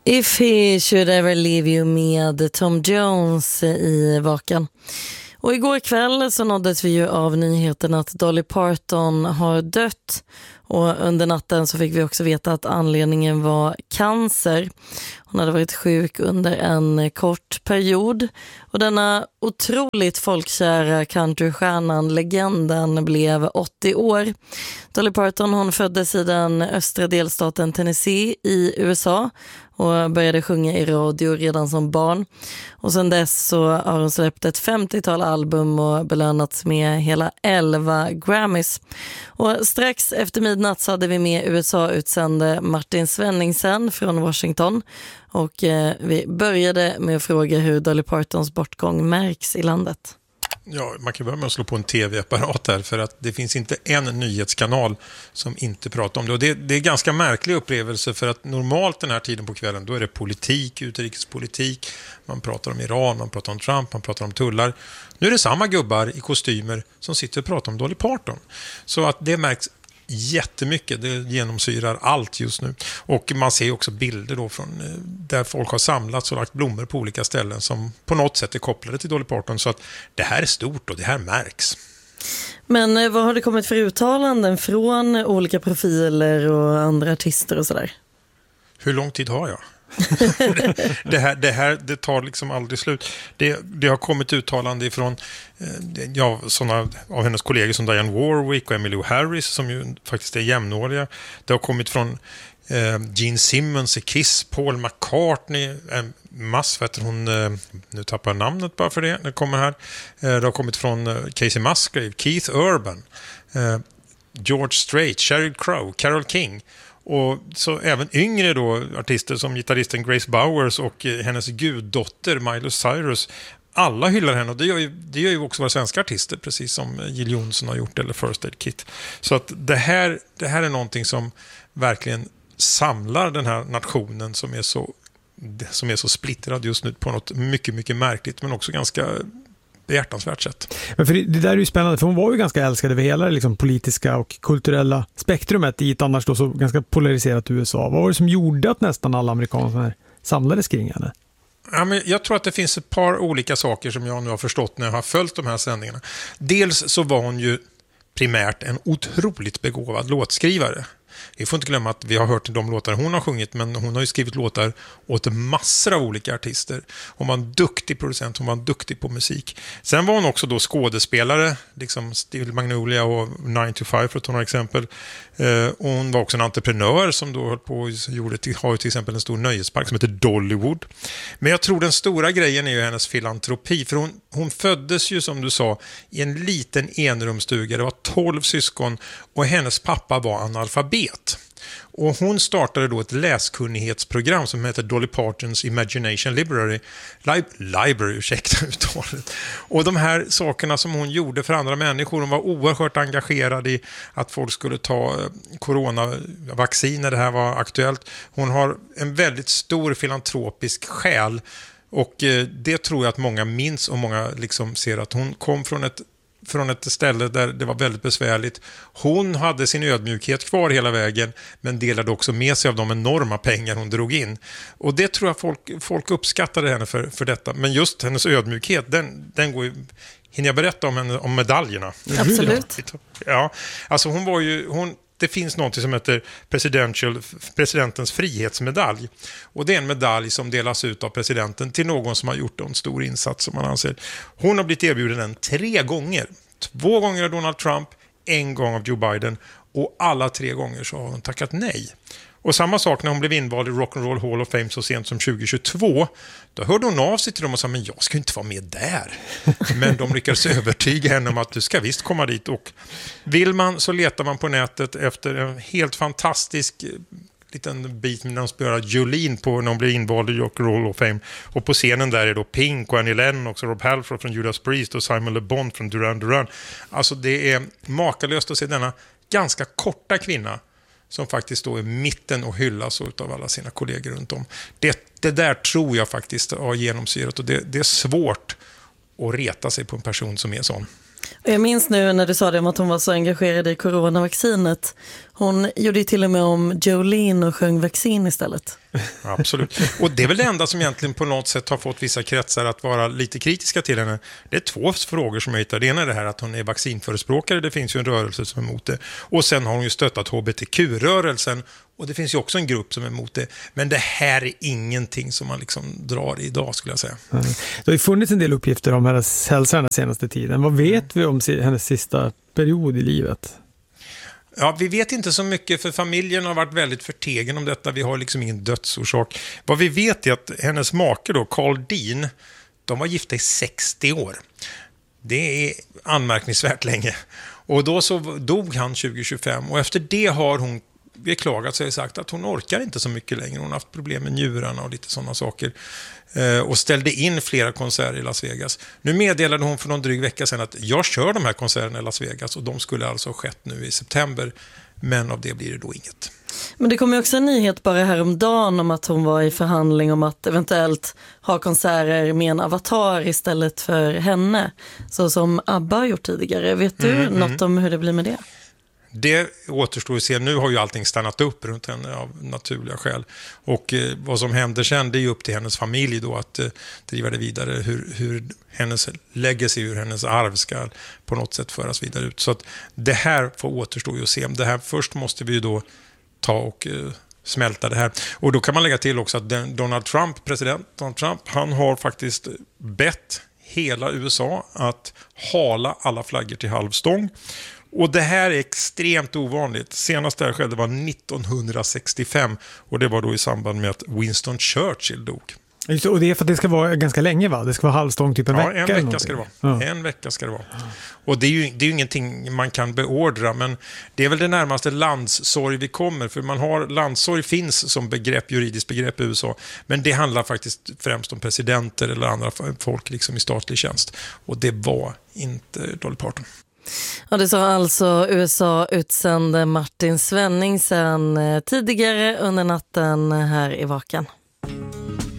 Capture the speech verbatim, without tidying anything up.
If he should ever leave you med Tom Jones i Vaken. Och igår kväll så nåddes vi ju av nyheten att Dolly Parton har dött. Och under natten så fick vi också veta att anledningen var cancer. Hon hade varit sjuk under en kort period. Och denna otroligt folkkära countrystjärnan, legenden, blev åttio år. Dolly Parton, hon föddes i den östra delstaten Tennessee i U S A och började sjunga i radio redan som barn. Och sedan dess så har hon släppt ett femtiotal album och belönats med hela elva Grammys. Och strax efter midnatt så hade vi med U S A-utsände Martin Svenningsen från Washington. Och eh, vi började med att fråga hur Dolly Partons bortgång märks i landet. Ja, man kan börja med att slå på en tv-apparat här, för att det finns inte en nyhetskanal som inte pratar om det. Och det, det är ganska märklig upplevelse, för att normalt den här tiden på kvällen då är det politik, utrikespolitik, man pratar om Iran, man pratar om Trump, man pratar om tullar. Nu är det samma gubbar i kostymer som sitter och pratar om Dolly Parton. Så att det märks jättemycket, det genomsyrar allt just nu. Och man ser också bilder då från där folk har samlats och lagt blommor på olika ställen som på något sätt är kopplade till Dolly Parton. Så att det här är stort och det här märks. Men vad har det kommit för uttalanden från olika profiler och andra artister och sådär? Hur lång tid har jag? det, här, det här det tar liksom aldrig slut. Det, det har kommit uttalande ifrån eh, ja, såna av hennes kollegor som Diane Warwick och Emmylou Harris, som ju faktiskt är jämnåriga. Det har kommit från eh, Gene Simmons i Kiss, Paul McCartney, eh, mass, vet hon, eh, nu tappar jag namnet bara för det, det kommer här. Eh, det har kommit från eh, Casey Musgrave, Keith Urban, eh, George Strait, Sheryl Crow, Carole King. Och så även yngre då artister som gitarristen Grace Bowers och hennes guddotter Miley Cyrus. Alla hyllar henne, och det gör ju, det gör ju också våra svenska artister, precis som Jill Johnson har gjort, eller First Aid Kit. Så att det här, det här är någonting som verkligen samlar den här nationen som är så, som är så splittrad just nu på något mycket, mycket märkligt, men också ganska behjärtansvärt sätt. Men för det, det där är ju spännande, för hon var ju ganska älskad över hela liksom, politiska och kulturella spektrumet i ett annars då så ganska polariserat U S A. Vad var det som gjorde att nästan alla amerikaner samlades kring henne? Ja, men jag tror att det finns ett par olika saker som jag nu har förstått när jag har följt de här sändningarna. Dels så var hon ju primärt en otroligt begåvad låtskrivare. Vi får inte glömma att vi har hört de låtar hon har sjungit, men hon har ju skrivit låtar åt massor av olika artister. Hon var en duktig producent, hon var en duktig på musik. Sen var hon också då skådespelare, liksom Steel Magnolia och nine to five för att ta några exempel. Eh, och hon var också en entreprenör som då höll på och gjorde till, har ju till exempel en stor nöjespark som heter Dollywood. Men jag tror den stora grejen är ju hennes filantropi, för hon, hon föddes ju som du sa i en liten enrumsstuga. Det var tolv syskon och hennes pappa var analfabet. Och hon startade då ett läskunnighetsprogram som heter Dolly Partons Imagination Library. Lib- Library, ursäkta uttalet. Och de här sakerna som hon gjorde för andra människor, hon var oerhört engagerad i att folk skulle ta coronavaccin när det här var aktuellt. Hon har en väldigt stor filantropisk själ, och det tror jag att många minns, och många liksom ser att hon kom från ett från ett ställe där det var väldigt besvärligt. Hon hade sin ödmjukhet kvar hela vägen, men delade också med sig av de enorma pengar hon drog in. Och det tror jag folk, folk uppskattade henne för, för detta. Men just hennes ödmjukhet, den, den går ju... Hinner jag berätta om, henne, om medaljerna? Absolut. Ja, alltså hon var ju... Hon, det finns något som heter Presidential, presidentens frihetsmedalj. Och det är en medalj som delas ut av presidenten till någon som har gjort en stor insats, som man anser. Hon har blivit erbjuden den tre gånger. Två gånger av Donald Trump, en gång av Joe Biden. Och alla tre gånger så har hon tackat nej. Och samma sak när hon blev invald i Rock and Roll Hall of Fame så sent som tjugo tjugotvå. Då hörde hon av sig till dem och sa, men jag ska inte vara med där. Men de lyckades övertyga henne om att du ska visst komma dit. Och vill man så letar man på nätet efter en helt fantastisk liten bit när de spelar Jolene på när hon blir invald i Rock and Roll Hall of Fame. Och på scenen där är då Pink och Annie Lennox och Rob Halford från Judas Priest och Simon Le Bon från Duran Duran. Alltså det är makalöst att se denna ganska korta kvinna som faktiskt då är mitten och hyllas av alla sina kollegor runt om. Det, det där tror jag faktiskt har genomsyrat, och det, det är svårt att reta sig på en person som är sån. Jag minns nu när du sa det om att hon var så engagerad i coronavaccinet. Hon gjorde ju till och med om Jolene och sjöng vaccin istället. Absolut. Och det är väl det enda som egentligen på något sätt har fått vissa kretsar att vara lite kritiska till henne. Det är två frågor som jag hittar. Det ena är det här att hon är vaccinförespråkare. Det finns ju en rörelse som är emot det. Och sen har hon ju stöttat H B T Q-rörelsen. Och det finns ju också en grupp som är emot det. Men det här är ingenting som man liksom drar i idag, skulle jag säga. Mm. Det har ju funnits en del uppgifter om hennes hälsa den senaste tiden. Vad vet vi om hennes sista period i livet? Ja, vi vet inte så mycket, för familjen har varit väldigt förtegen om detta. Vi har liksom ingen dödsorsak. Vad vi vet är att hennes make då, Carl Dean, de var gifta i sextio år. Det är anmärkningsvärt länge. Och då så dog han tjugo tjugofem och efter det har hon beklagat sig och sagt att hon orkar inte så mycket längre. Hon har haft problem med njurarna och lite sådana saker. Eh, och ställde in flera konserter i Las Vegas. Nu meddelade hon för någon dryg vecka sedan att jag kör de här konserterna i Las Vegas och de skulle alltså ha skett nu i september. Men av det blir det då inget. Men det kom ju också en nyhet bara häromdagen om att hon var i förhandling om att eventuellt ha konserter med en avatar istället för henne. Så som ABBA har gjort tidigare. Vet du mm, något mm. om hur det blir med det? Det återstår att se. Nu har ju allting stannat upp runt henne av naturliga skäl. Och eh, vad som händer sen, det är ju upp till hennes familj då att eh, driva det vidare. Hur, hur hennes legacy, hur hennes arv ska på något sätt föras vidare ut. Så att det här får återstå ju att se. Det här först måste vi ju då ta och eh, smälta det här. Och då kan man lägga till också att den, Donald Trump, president Donald Trump, han har faktiskt bett hela U S A att hala alla flaggor till halvstång. Och det här är extremt ovanligt. Senast det här skedde var nittonhundrasextiofem och det var då i samband med att Winston Churchill dog. Just, och det är för att det ska vara ganska länge, va? Det ska vara halvstång typ en ja, vecka. Ja, en vecka ska det vara. Ja. En vecka ska det vara. Och det är ju det är ju ingenting man kan beordra, men det är väl det närmaste landssorg vi kommer. För man har, landssorg finns som begrepp, juridiskt begrepp i U S A. Men det handlar faktiskt främst om presidenter eller andra folk liksom i statlig tjänst. Och det var inte Dolly Parton. Ja, det sa alltså U S A-utsände Martin Svenningsen tidigare under natten här i Vakan.